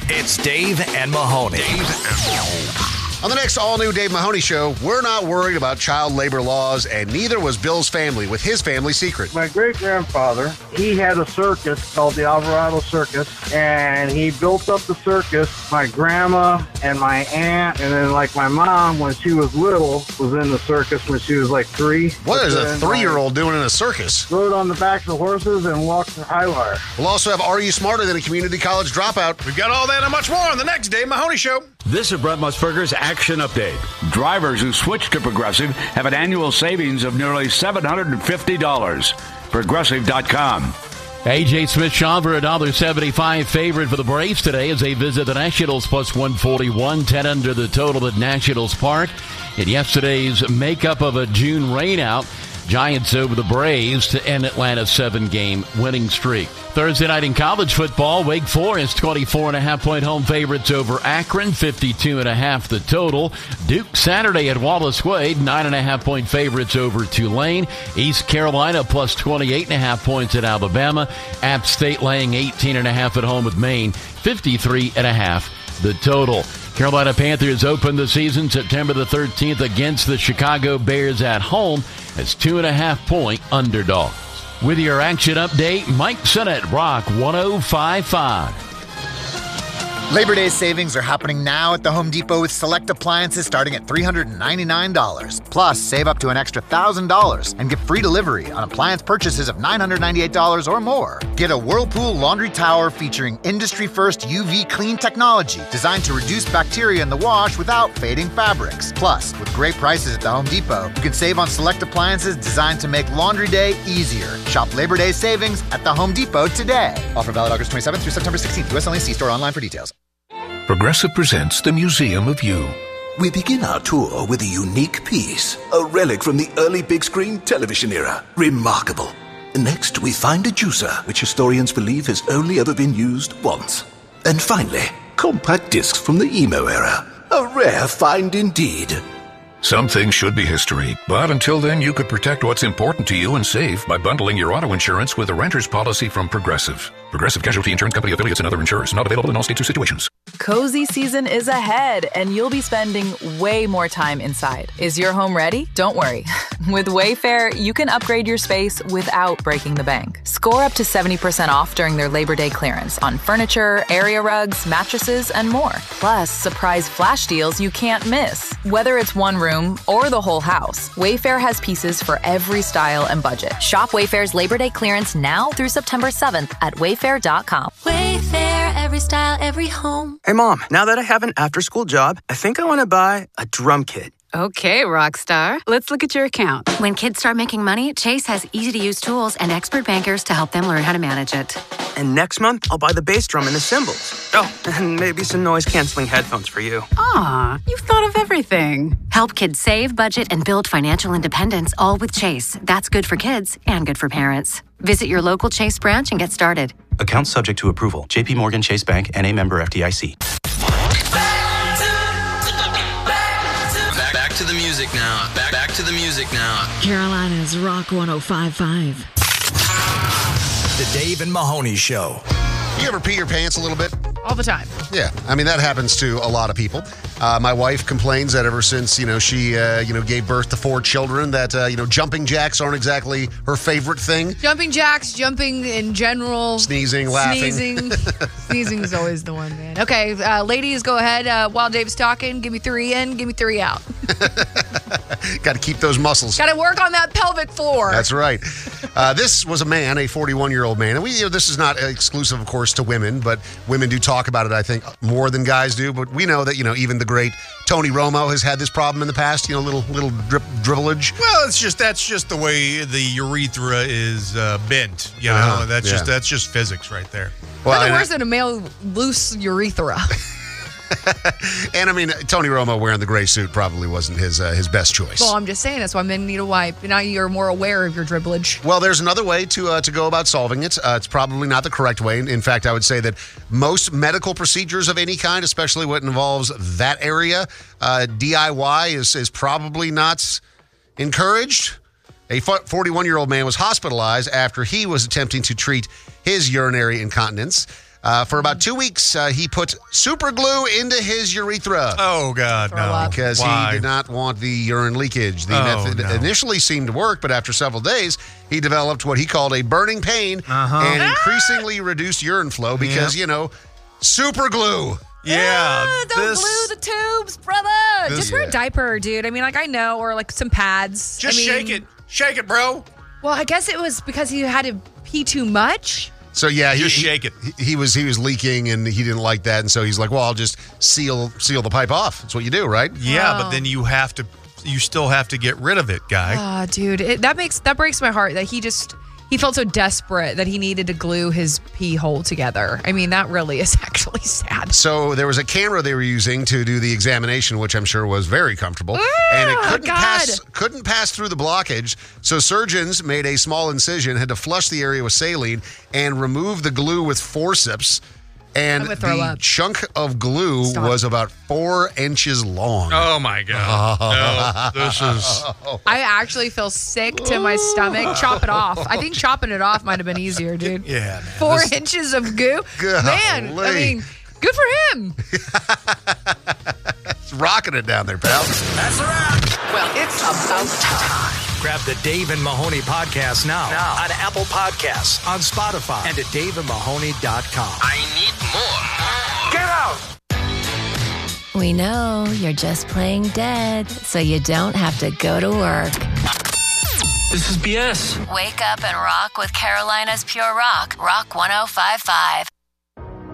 It's Dave and Mahoney. On the next all-new Dave Mahoney Show, we're not worried about child labor laws, and neither was Bill's family with his family secret. My great-grandfather, he had a circus called the Alvarado Circus, and he built up the circus. My grandma and my aunt, and then like my mom, when she was little, was in the circus when she was like 3. What is a 3-year-old doing in a circus? Rode on the backs of horses and walked the high wire. We'll also have Are You Smarter Than a Community College Dropout? We've got all that and much more on the next Dave Mahoney Show. This is Brett Musburger's Action Update. Drivers who switch to Progressive have an annual savings of nearly $750. Progressive.com. A.J. Smith-Shaw for $1.75 favorite for the Braves today as they visit the Nationals plus 141, 10 under the total at Nationals Park. In yesterday's makeup of a June rainout, Giants over the Braves to end Atlanta's 7-game winning streak. Thursday night in college football, Wake Forest 24.5-point home favorites over Akron, 52.5 the total. Duke Saturday at Wallace Wade, 9.5-point favorites over Tulane. East Carolina plus 28.5 points at Alabama. App State laying 18.5 at home with Maine, 53.5 the total. Carolina Panthers open the season September the 13th against the Chicago Bears at home as 2.5-point underdogs. With your action update, Mike Sennett, Rock 105.5. Labor Day savings are happening now at the Home Depot with select appliances starting at $399. Plus, save up to an extra $1,000 and get free delivery on appliance purchases of $998 or more. Get a Whirlpool laundry tower featuring industry-first UV clean technology designed to reduce bacteria in the wash without fading fabrics. Plus, with great prices at the Home Depot, you can save on select appliances designed to make laundry day easier. Shop Labor Day savings at the Home Depot today. Offer valid August 27th through September 16th. U.S. only. See store online for details. Progressive presents the Museum of You. We begin our tour with a unique piece, a relic from the early big screen television era. Remarkable. Next, we find a juicer, which historians believe has only ever been used once. And finally, compact discs from the emo era. A rare find indeed. Some things should be history, but until then, you could protect what's important to you and save by bundling your auto insurance with a renter's policy from Progressive. Progressive Casualty Insurance Company affiliates and other insurers. Not available in all states or situations. Cozy season is ahead, and you'll be spending way more time inside. Is your home ready? Don't worry. With Wayfair, you can upgrade your space without breaking the bank. Score up to 70% off during their Labor Day clearance on furniture, area rugs, mattresses, and more. Plus, surprise flash deals you can't miss. Whether it's one room or the whole house, Wayfair has pieces for every style and budget. Shop Wayfair's Labor Day clearance now through September 7th at Wayfair.com. Wayfair, every style, every home. Hey, Mom, now that I have an after-school job, I think I want to buy a drum kit. Okay, Rockstar. Let's look at your account. When kids start making money, Chase has easy-to-use tools and expert bankers to help them learn how to manage it. And next month, I'll buy the bass drum and the cymbals. Oh, and maybe some noise-canceling headphones for you. Aw, you've thought of everything. Help kids save, budget, and build financial independence, all with Chase. That's good for kids and good for parents. Visit your local Chase branch and get started. Account subject to approval. J.P. Morgan Chase Bank, N.A. member FDIC. Back to the music now. Back to the music now. Carolina's Rock 105.5. The Dave and Mahoney Show. You ever pee your pants a little bit? All the time. Yeah. I mean, that happens to a lot of people. My wife complains that ever since, she, gave birth to 4 children that, jumping jacks aren't exactly her favorite thing. Jumping jacks, jumping in general. Sneezing, laughing. Sneezing is always the one, man. Okay, ladies, go ahead. While Dave's talking, give me 3 in, give me 3 out. Got to keep those muscles. Got to work on that pelvic floor. That's right. This was a man, a 41-year-old man. And this is not exclusive, of course, to women, but women do talk about it, I think, more than guys do. But we know that, even the great Tony Romo has had this problem in the past, little dribblage. Well, that's just the way the urethra is bent. That's just physics right there. Well, nothing worse than a male loose urethra. And I mean, Tony Romo wearing the gray suit probably wasn't his best choice. Well, I'm just saying that's why men need a wipe. Now you're more aware of your dribblage. Well, there's another way to go about solving it. It's probably not the correct way. In fact, I would say that most medical procedures of any kind, especially what involves that area, DIY is probably not encouraged. A 41-year-old man was hospitalized after he was attempting to treat his urinary incontinence. For about 2 weeks, he put super glue into his urethra. Oh, God, no. Because he did not want the urine leakage. The method initially seemed to work, but after several days, he developed what he called a burning pain and increasingly reduced urine flow because, super glue. Yeah. Don't glue the tubes, brother. Just wear a diaper, dude. I mean, I know, or some pads. Just shake it. Shake it, bro. Well, I guess it was because he had to pee too much. So yeah, just shake it. He was leaking and he didn't like that, and so he's like, "Well, I'll just seal the pipe off." That's what you do, right? Yeah, but then you still have to get rid of it, guy. Oh, dude, that breaks my heart that he felt so desperate that he needed to glue his pee hole together. I mean, that really is actually sad. So there was a camera they were using to do the examination, which I'm sure was very comfortable, and it couldn't pass through the blockage. So surgeons made a small incision, had to flush the area with saline, and remove the glue with forceps. And the chunk of glue was about 4 inches long. Oh, my God. No, this is... I actually feel sick to my stomach. Chop it off. I think chopping it off might have been easier, dude. Yeah, man. 4 inches of goo? Man, I mean, good for him. It's rocking it down there, pal. That's a wrap. Well, it's about time. Grab the Dave and Mahoney podcast now on Apple Podcasts, on Spotify, and at daveandmahoney.com. I need more. Get out. We know you're just playing dead, so you don't have to go to work. This is BS. Wake up and rock with Carolina's Pure Rock, Rock 105.5.